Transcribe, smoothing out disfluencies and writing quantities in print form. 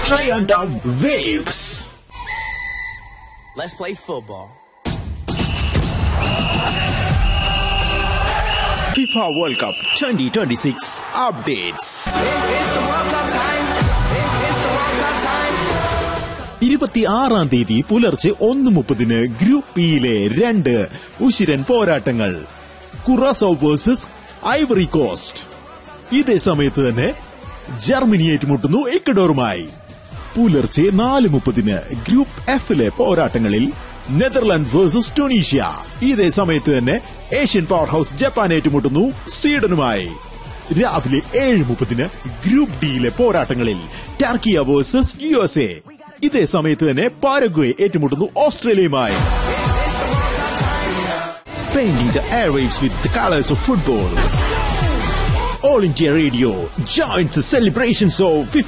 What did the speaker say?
Giant of Waves. Let's play football. FIFA World Cup 2026 updates. It's the World Cup time. It's the World Cup time. 26-ാം തീയതി പുലർച്ചെ 1:30 group ഇയിലെ 2 ഉശിരൻ പോരാട്ടങ്ങൾ. കുറാസോ versus Ivory Coast. ഇതേ സമയത്ത് തന്നെ Germany ഏറ്റുമുട്ടുന്നു ഇക്വഡോറുമായി. പുലർച്ചെ 4:30 group എഫിലെ പോരാട്ടങ്ങളിൽ Netherland versus Tunisia. ഇതേ സമയത്ത് തന്നെ ഏഷ്യൻ പവർ ഹൌസ് ജപ്പാൻ ഏറ്റുമുട്ടുന്നു സ്വീഡനുമായി. രാവിലെ 7:30 ഗ്രൂപ്പ് ഡിയിലെ പോരാട്ടങ്ങളിൽ ടർക്കിയ വേഴ്സസ് USA. ഇതേ സമയത്ത് തന്നെ Paraguay ഏറ്റുമുട്ടുന്നു ഓസ്ട്രേലിയയുമായി. Painting the airwaves with the colors of football. All India Radio joins the celebrations of FIFA